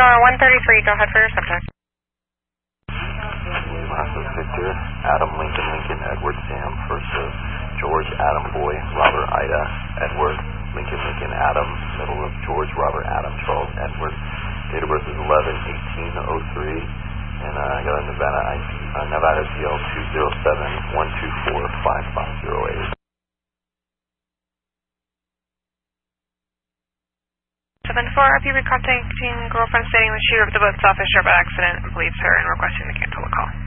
Nora 133, go ahead for your subject. Last Victor, Adam Lincoln, Lincoln, Edward, Sam, first of George, Adam, Boy, Robert, Ida, Edward, Lincoln, Lincoln, Adam, middle of George, Robert, Adam, Charles, Edward. Date of birth is 11/18/03, and I got a Nevada DL 207-124-5508. 7-4, RPB contacting girlfriend stating that she drove the boat selfish or by accident and believes her and requesting to cancel the call.